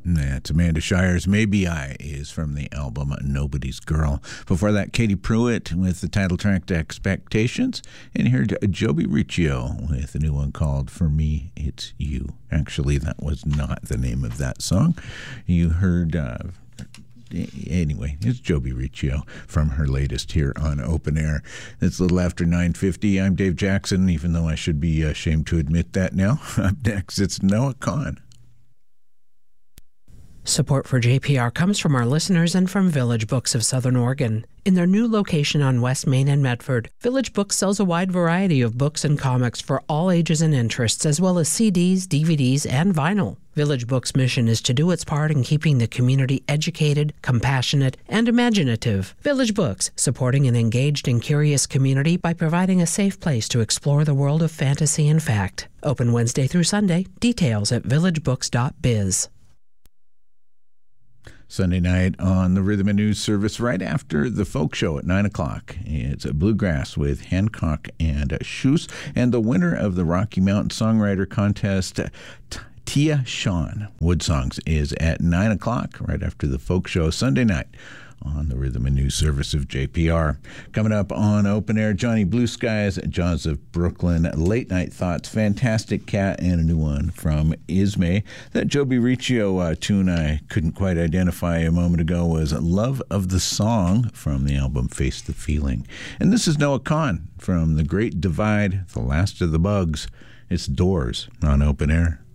That's Amanda Shire's Maybe I is from the album Nobody's Girl. Before that, Katie Pruitt with the title track Expectations. And you heard Joby Riccio with a new one called For Me, It's You. Actually, that was not the name of that song. You heard... Anyway, it's Joby Riccio from her latest here on Open Air. It's a little after 9:50. I'm Dave Jackson, even though I should be ashamed to admit that now. Up next, it's Noah Kahan. Support for JPR comes from our listeners and from Village Books of Southern Oregon. In their new location on West Main and Medford, Village Books sells a wide variety of books and comics for all ages and interests, as well as CDs, DVDs, and vinyl. Village Books' mission is to do its part in keeping the community educated, compassionate, and imaginative. Village Books, supporting an engaged and curious community by providing a safe place to explore the world of fantasy and fact. Open Wednesday through Sunday. Details at villagebooks.biz. Sunday night on the Rhythm and News service right after the folk show at 9 o'clock. It's Bluegrass with Hancock and Shoes, and the winner of the Rocky Mountain Songwriter Contest, Tia Shawn Wood Songs, is at 9 o'clock right after the folk show Sunday night on the Rhythm and News service of JPR. Coming up on Open Air, Johnny Blue Skies, Jaws of Brooklyn, Late Night Thoughts, Fantastic Cat, and a new one from Ismay. That Joby Riccio tune I couldn't quite identify a moment ago was Love of the Song from the album Face the Feeling. And this is Noah Kahan from The Great Divide, The Last of the Bugs. It's Doors on Open Air.